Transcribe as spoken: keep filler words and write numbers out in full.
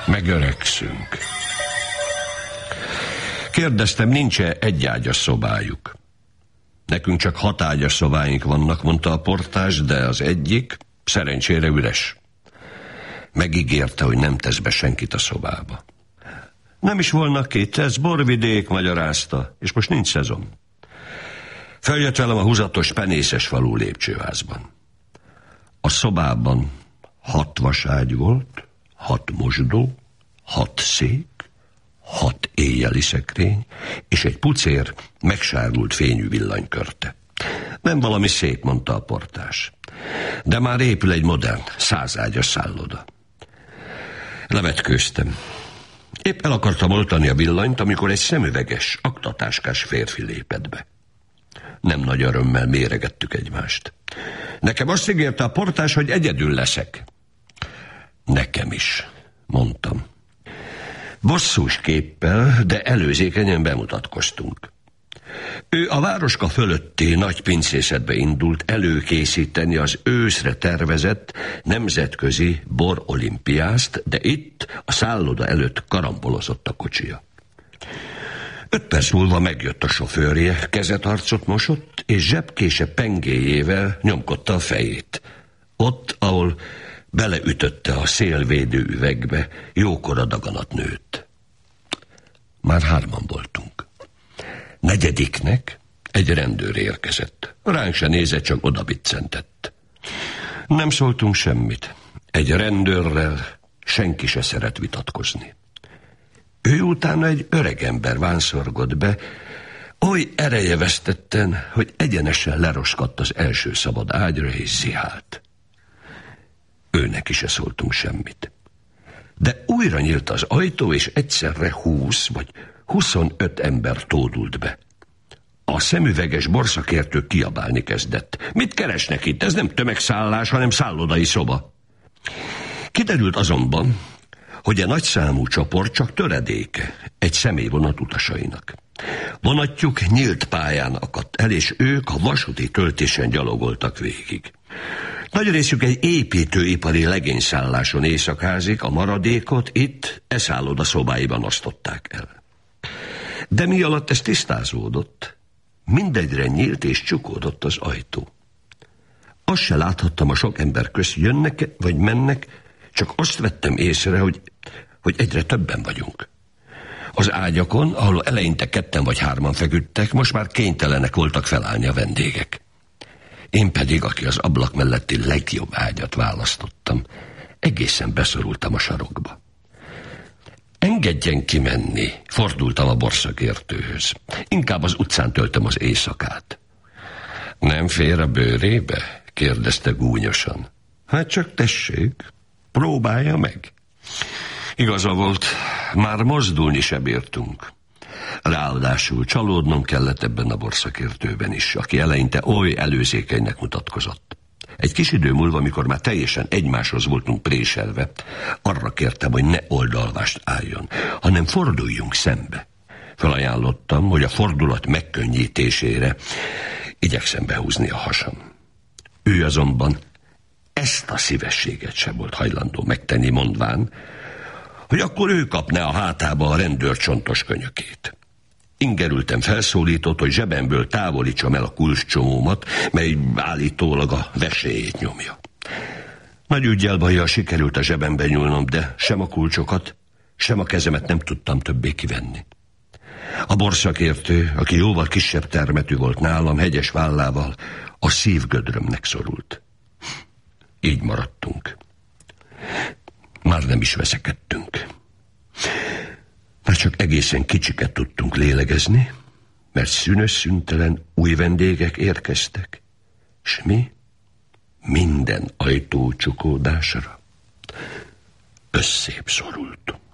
Megöregszünk. Kérdeztem, nincs-e egyágyas szobájuk. Nekünk csak hatágyas szobáink vannak, mondta a portás, de az egyik szerencsére üres. Megígérte, hogy nem tesz be senkit a szobába. Nem is volna két, ez borvidék, magyarázta, és most nincs szezon. Följött velem a húzatos penészes falu lépcsőházban. A szobában hat vaságy volt, hat mosdó, hat szék, hat éjjeli szekrény, és egy pucér megsárult fényű villanykörte. Nem valami szép, mondta a portás, de már épül egy modern, százágyas szálloda. Levetkőztem. Épp el akartam oltani a villanyt, amikor egy szemüveges, aktatáskás férfi lépett be. Nem nagy örömmel méregettük egymást. Nekem azt ígérte a portás, hogy egyedül leszek. Nekem is, mondtam. Bosszús képpel, de előzékenyen bemutatkoztunk. Ő a városka fölötti nagy pincészetbe indult előkészíteni az őszre tervezett nemzetközi borolimpiást, de itt a szálloda előtt karambolozott a kocsija. Öt perc múlva megjött a sofőrje, kezet-arcot mosott, és zsebkése pengéjével nyomkodta a fejét. Ott, ahol beleütötte a szélvédő üvegbe, jókora daganat nőtt. Már hárman voltunk. Negyediknek egy rendőr érkezett. Ránk se nézett, csak odabiccentett. Nem szóltunk semmit. Egy rendőrrel senki se szeret vitatkozni. Ő utána egy öregember vánszorgott be, oly ereje vesztetten, hogy egyenesen leroskadt az első szabad ágyra és zihált. Őnek is se szóltunk semmit. De újra nyílt az ajtó, és egyszerre húsz vagy huszonöt ember tódult be. A szemüveges borszakértő kiabálni kezdett. Mit keresnek itt? Ez nem tömegszállás, hanem szállodai szoba. Kiderült azonban, hogy a nagyszámú csoport csak töredéke egy személyvonat utasainak. Vonatjuk nyílt pályán akadt el, és ők a vasúti töltésen gyalogoltak végig. Nagy részük egy építőipari legényszálláson éjszakázik, a maradékot itt e szálloda szobáiban osztották el. De mi alatt ez tisztázódott, mindegyre nyílt és csukódott az ajtó. Azt se láthattam a sok ember közt, jönnek vagy mennek, csak azt vettem észre, hogy, hogy egyre többen vagyunk. Az ágyakon, ahol eleinte ketten vagy hárman feküdtek, most már kénytelenek voltak felállni a vendégek. Én pedig, aki az ablak melletti legjobb ágyat választottam, egészen beszorultam a sarokba. Engedjen kimenni, fordultam a borszakértőhöz. Inkább az utcán töltöm az éjszakát. Nem fér a bőrébe? Kérdezte gúnyosan. Hát csak tessék, próbálja meg. Igaza volt, már mozdulni se bírtunk. Ráadásul csalódnom kellett ebben a borszakértőben is, aki eleinte oly előzékenynek mutatkozott. Egy kis idő múlva, amikor már teljesen egymáshoz voltunk préselve, arra kértem, hogy ne oldalvást álljon, hanem forduljunk szembe. Felajánlottam, hogy a fordulat megkönnyítésére igyekszem behúzni a hasam. Ő azonban ezt a szívességet sem volt hajlandó megtenni, mondván, hogy akkor ő kapná a hátába a rendőr csontos könyökét. Ingerültem felszólított, hogy zsebemből távolítsam el a kulcscsomómat, mely állítólag a vesélyét nyomja. Nagy üggyel bajjal sikerült a zsebembe nyúlnom, de sem a kulcsokat, sem a kezemet nem tudtam többé kivenni. A borszakértő, aki jóval kisebb termetű volt nálam, hegyes vállával, a szívgödrömnek szorult. Így maradtunk. Már nem is veszekedtünk. Már csak egészen kicsiket tudtunk lélegezni, mert szűnös szüntelen új vendégek érkeztek, s mi minden ajtó csukódásra összébb szorultunk.